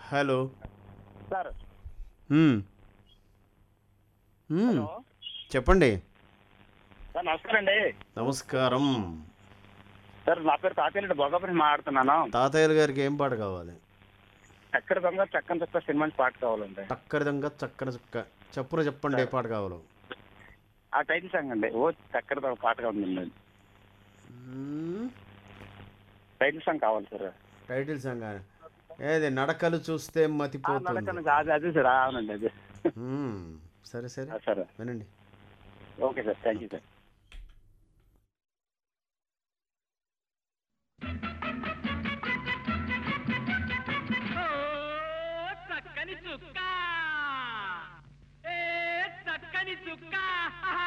Hello. Sir హ్మ్. హ్మ్. Hello చెప్పండి. సార్ నమస్కారం అండి. నమస్కారం. సార్ నా పేరు తాతయ్య భోగాపురం మాట్లాడుతున్నాను. తాతయ్యల గారికి ఏం పాట కావాలి? చక్కర దొంగ చక్కని చక్క సినిమా నుంచి పాట కావాలండి. టక్కరిదంగా చక్కన చుక్క. చెప్పున చెప్పండి ఏ సార్ పాట కావాలో. ఆ టైటిల్ సాంగ్ అండి. ఓ చక్కర దొంగ పాట కావాలండి. హ్మ్. టైటిల్ సాంగ్ కావాలి సార్. టైటిల్ సాంగ్ ఏది? నడకలు చూస్తే మతిపోతుంది. నడకండి అది అదే సార్. అవునండి అదే. హ్మ్. సరే సరే సార్ వినండి. Okay sir, thank you okay. Sir. ఓ చక్కని చుక్క ఏ చక్కని చుక్క